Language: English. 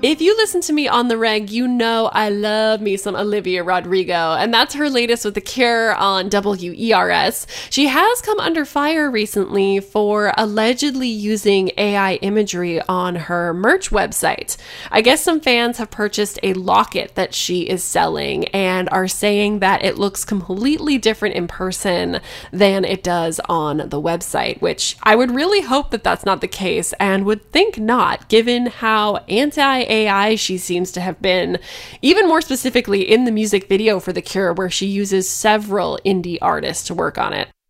If you listen to me on the reg, you know I love me some Olivia Rodrigo, and that's her latest with The Cure on WERS. She has come under fire recently for allegedly using AI imagery on her merch website. I guess some fans have purchased a locket that she is selling and are saying that it looks completely different in person than it does on the website, which I would really hope that that's not the case and would think not, given how anti-AI she seems to have been, even more specifically in the music video for The Cure, where she uses several indie artists to work on it.